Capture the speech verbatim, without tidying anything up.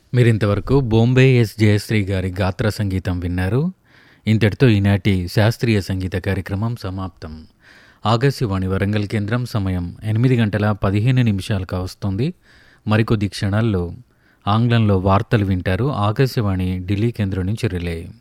మీరింతవరకు బొంబే ఎస్ జయశ్రీ గారి గాత్ర సంగీతం విన్నారు. ఇంతటితో ఈనాటి శాస్త్రీయ సంగీత కార్యక్రమం సమాప్తం. ఆకాశవాణి వరంగల్ కేంద్రం సమయం ఎనిమిది గంటల పదిహేను నిమిషాలు కావస్తుంది. మరికొద్ది క్షణాల్లో ఆంగ్లంలో వార్తలు వింటారు. ఆకాశవాణి ఢిల్లీ కేంద్రం నుంచి రిలే.